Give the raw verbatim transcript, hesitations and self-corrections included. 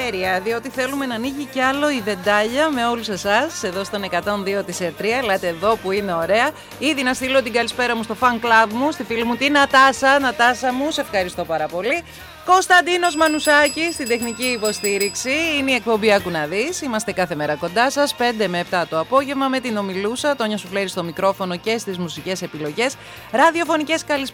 περιφέρεια, διότι θέλουμε να ανοίγει κι άλλο η Δεντάλια με όλους εσάς εδώ στον εκατόν δύο της τρία. Ελάτε εδώ που είναι ωραία. Ήδη να στείλω την καλησπέρα μου στο fan club μου, στη φίλη μου τη Νατάσα. Νατάσα μου, σε ευχαριστώ πάρα πολύ. Κωνσταντίνος Μανουσάκης στην τεχνική υποστήριξη. Είναι η εκπομπή Άκου να δεις. Είμαστε κάθε μέρα κοντά σας, πέντε με επτά το απόγευμα, με την ομιλούσα Τόνια Σουφλέρη στο μικρόφωνο και στις μουσικές επιλογές. Ραδιοφωνικές καλησπέρες